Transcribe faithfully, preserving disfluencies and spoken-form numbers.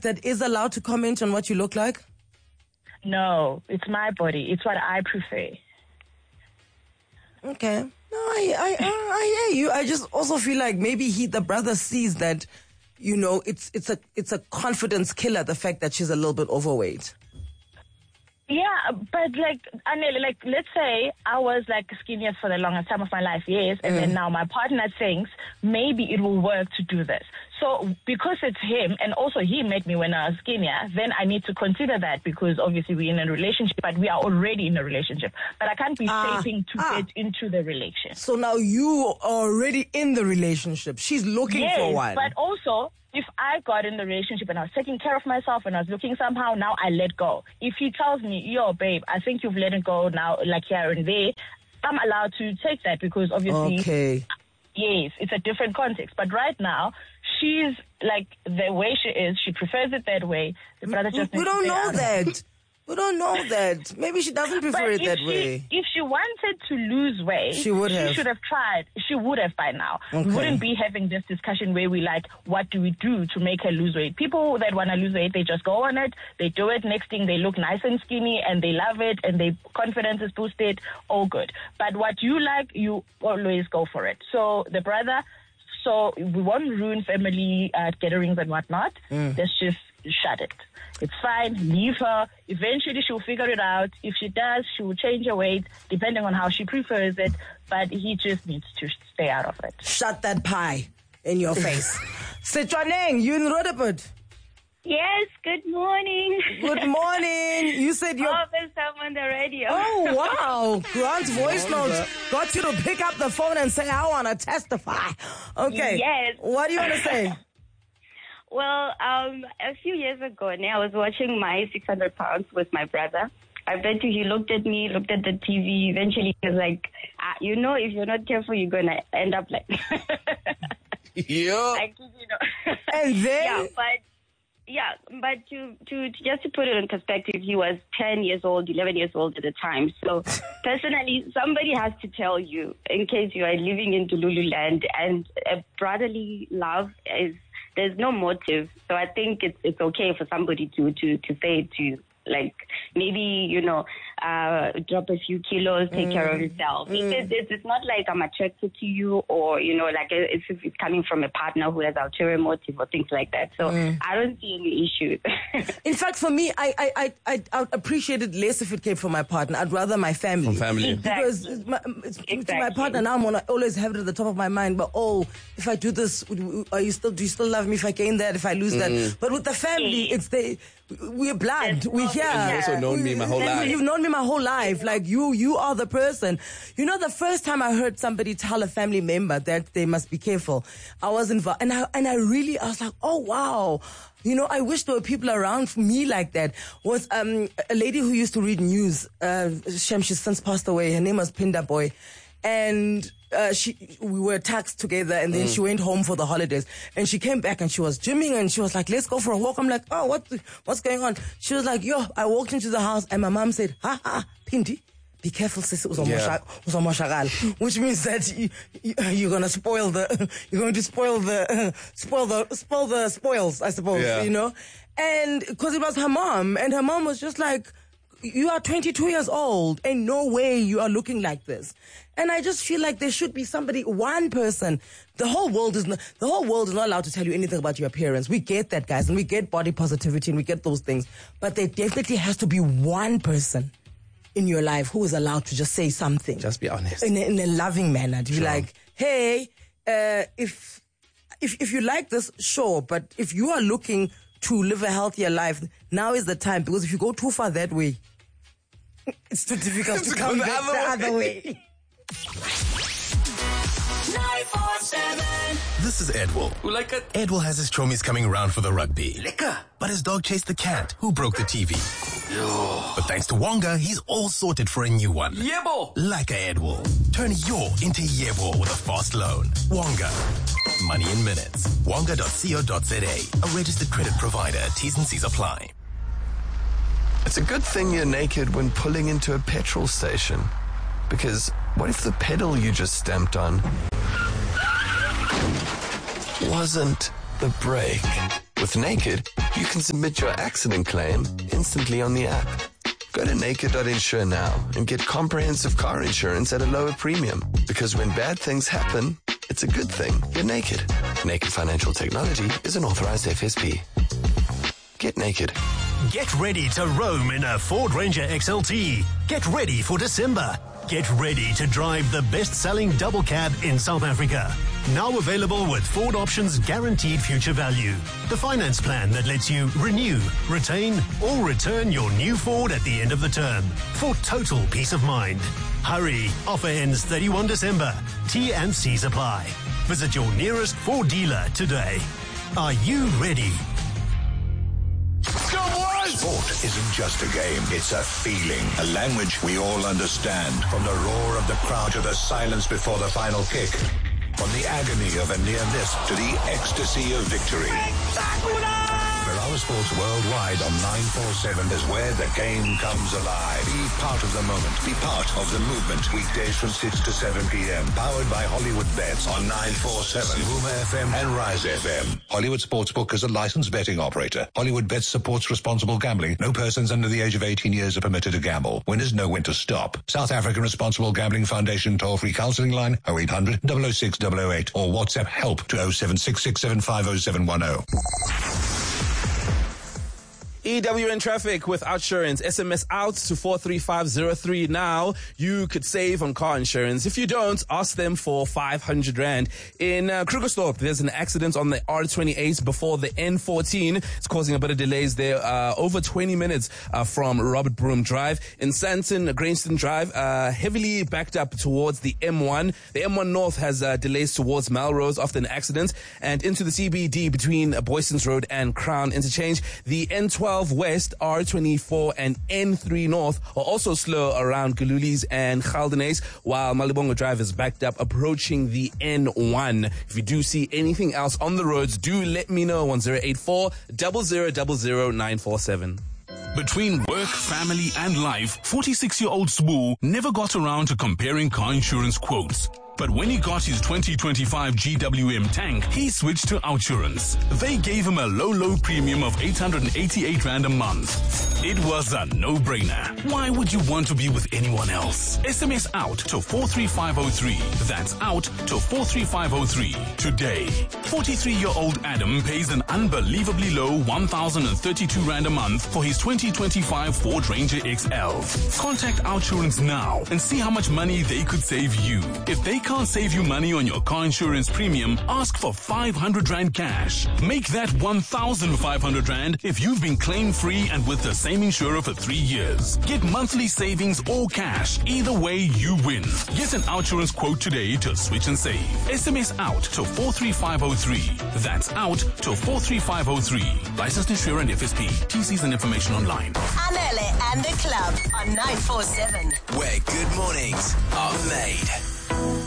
that is allowed to comment on what you look like? No, it's my body. It's what I prefer. Okay. No, I, I, I, I hear you. I just also feel like maybe he, the brother, sees that, you know, it's it's a it's a confidence killer. The fact that she's a little bit overweight. Yeah, but like, Anele, like, let's say I was like skinnier for the longest time of my life, yes, and mm. then now my partner thinks maybe it will work to do this. So because it's him, and also he met me when I was skinnier, then I need to consider that because obviously we're in a relationship, but we are already in a relationship. But I can't be Ah, shaping to ah. get into the relationship. So now you are already in the relationship. She's looking Yes, for one. but also, if I got in the relationship and I was taking care of myself and I was looking somehow, now I let go. If he tells me, yo, babe, I think you've let it go now, like here and there, I'm allowed to take that because obviously, Okay. yes, it's a different context. But right now, she's like the way she is. She prefers it that way. The brother just We needs don't to know stay that. We don't know that. Maybe she doesn't prefer But it if that she, way. If she wanted to lose weight, She would have. She should have tried. She would have by now. Okay. We wouldn't be having this discussion where we like, what do we do to make her lose weight? People that want to lose weight, they just go on it. They do it. Next thing, they look nice and skinny, and they love it, and their confidence is boosted. All good. But what you like, you always go for it. So the brother, so we won't ruin family uh, gatherings and whatnot. Mm. Let's just shut it. It's fine. Leave her. Eventually, she'll figure it out. If she does, she will change her weight, depending on how she prefers it. But he just needs to stay out of it. Shut that pie in your face. Sitwaneng, you in Roodepoort? Yes, good morning. Good morning. You said you're... Oh, there's someone on the radio. Oh, wow. Grant's voice notes got you to pick up the phone and say, I want to testify. Okay. Yes. What do you want to say? Well, um, a few years ago now, I was watching My six hundred pounds with my brother. I bet you he looked at me, looked at the T V. Eventually, he was like, ah, you know, if you're not careful, you're going to end up like... Yeah. like, you know. And then... Yeah, but... Yeah, but to, to, to just to put it in perspective, he was ten years old, eleven years old at the time. So personally, somebody has to tell you in case you are living in Lululand, and a brotherly love is, there's no motive. So I think it's it's okay for somebody to, to, to say to you, like, maybe, you know, uh, drop a few kilos, take mm. care of yourself. Mm. It's, it's, it's not like I'm attracted to you, or, you know, like it's, it's coming from a partner who has ulterior motive or things like that. So mm. I don't see any issues. In fact, for me, I, I, I, I, I would appreciate it less if it came from my partner. I'd rather my family. From family. Exactly. Because it's my, it's, Exactly. to my partner now, I'm gonna always have it at the top of my mind. But, oh, if I do this, are you still, do you still love me if I gain that, if I lose mm. that? But with the family, Yeah. it's the... We're blood. We're here. You've also known me my whole life. You've known me my whole life. Like you, you are the person. You know, the first time I heard somebody tell a family member that they must be careful, I was involved, and I and I really, I was like, oh wow. You know, I wish there were people around me like that. Was um a lady who used to read news. Uh, Shem, she's since passed away. Her name was Pinda Boy, and. Uh, she, we were taxed together, and then mm. she went home for the holidays, and she came back and she was gymming, and she was like, let's go for a walk. I'm like, oh, what, the, what's going on? She was like, yo, I walked into the house and my mom said, ha ha, Pindi, be careful, sis, Yeah. which means that you, you, you're gonna spoil the, you're going to spoil the, spoil the, spoil the spoils, I suppose, Yeah. you know? And, cause it was her mom, and her mom was just like, you are twenty-two years old, and no way you are looking like this. And I just feel like there should be somebody, one person. The whole world is not, the whole world is not allowed to tell you anything about your appearance. We get that, guys, and we get body positivity, and we get those things. But there definitely has to be one person in your life who is allowed to just say something. Just be honest. In a, in a loving manner. To be Sure. like, hey, uh, if, if, if you like this, sure. But if you are looking to live a healthier life, now is the time. Because if you go too far that way, it's too difficult to come the back other the other way. nine four seven. This is Edwell. Who like it? Edwell has his chromies coming around for the rugby. Lekker. But his dog chased the cat, who broke the T V. But thanks to Wonga, he's all sorted for a new one. Yebo. Like a Edwell. Turn your into Yebo with a fast loan. Wonga. Money in minutes. Wonga dot co dot za. A registered credit provider. T's and C's apply. It's a good thing you're naked when pulling into a petrol station. Because what if the pedal you just stamped on wasn't the brake? With Naked, you can submit your accident claim instantly on the app. Go to naked dot insure now and get comprehensive car insurance at a lower premium. Because when bad things happen, it's a good thing you're naked. Naked Financial Technology is an authorized F S P. Get naked. Get ready to roam in a Ford Ranger X L T. Get ready for December. Get ready to drive the best-selling double cab in South Africa. Now available with Ford Options Guaranteed Future Value. The finance plan that lets you renew, retain, or return your new Ford at the end of the term for total peace of mind. Hurry. Offer ends thirty-first December. T and C's apply. Visit your nearest Ford dealer today. Are you ready? Sport isn't just a game, it's a feeling, a language we all understand. From the roar of the crowd to the silence before the final kick. From the agony of a near miss to the ecstasy of victory. Berawa Sports Worldwide on nine forty-seven is where the game comes alive. Be part of the moment. Be part of the movement. Weekdays from six to seven p.m. Powered by Hollywood Bets on nine forty-seven, Vuma F M and Rise F M. Hollywood Sportsbook is a licensed betting operator. Hollywood Bets supports responsible gambling. No persons under the age of eighteen years are permitted to gamble. Winners know when to stop. South African Responsible Gambling Foundation toll-free counseling line oh eight hundred, double oh six, double oh eight or WhatsApp help to oh seven six six seven five oh seven one oh. E W N traffic with Outsurance. S M S out to four three five zero three now. You could save on car insurance. If you don't, ask them for five hundred rand. In uh, Krugersdorp, there's an accident on the R twenty-eight before the N fourteen. It's causing a bit of delays there. Uh, over twenty minutes uh, from Robert Broom Drive. In Sandton, Grainston Drive, uh, heavily backed up towards the M one. The M one North has uh, delays towards Melrose after an accident. And into the C B D between Boysons Road and Crown Interchange. The N twelve West, R twenty-four and N three North are also slow around Gululis and Galdenays, while Malibongo Drive is backed up approaching the N one. If you do see anything else on the roads, do let me know. one zero eight four, zero zero zero zero nine four seven. Between work, family, and life, forty-six-year-old Sbu never got around to comparing car insurance quotes. But when he got his twenty twenty-five G W M tank, he switched to Outsurance. They gave him a low, low premium of eight hundred eighty-eight rand a month. It was a no-brainer. Why would you want to be with anyone else? S M S out to four three five oh three. That's out to four three five oh three today. forty-three-year-old Adam pays an unbelievably low one thousand thirty-two rand a month for his twenty twenty-five Ford Ranger X L. Contact Outsurance now and see how much money they could save you. If they can't save you money on your car insurance premium, ask for five hundred rand cash. Make that one thousand five hundred rand if you've been claim-free and with the same insurer for three years. Get monthly savings or cash. Either way, you win. Get an Outsurance quote today to switch and save. S M S out to four three five oh three. That's out to four three five oh three. Licensed insurer and F S P. T Cs and information online. Anele and the Club on nine forty-seven. Where good mornings are made.